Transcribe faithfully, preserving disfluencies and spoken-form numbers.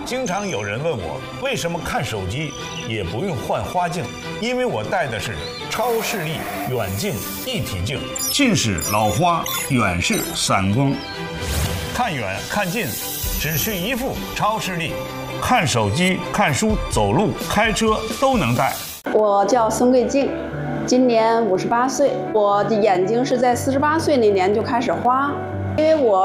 经常有人问我，为什么看手机也不用换花镜？因为我戴的是超视力远近一体镜，近视老花，远视散光，看远看近只需一副超视力，看手机、看书、走路、开车都能戴。 我叫孙桂静，今年五十八岁。我的眼睛是在四十八岁那年就开始花，因为我